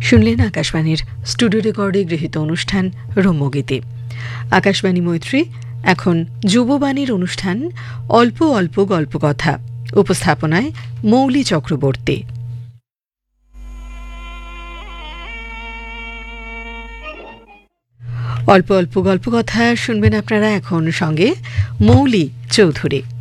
শুনলেন আকাশবাণীর স্টুডিও রেকর্ডে গৃহীত অনুষ্ঠান রম্যগীতি। আকাশবাণী মৈত্রী এখন যুববাণীর অনুষ্ঠান অল্প অল্প গল্পকথা। উপস্থাপনায় মৌলি চক্রবর্তী। অল্প অল্প গল্পকথা শুনবেন আপনারা এখন, সঙ্গে মৌলি চৌধুরী।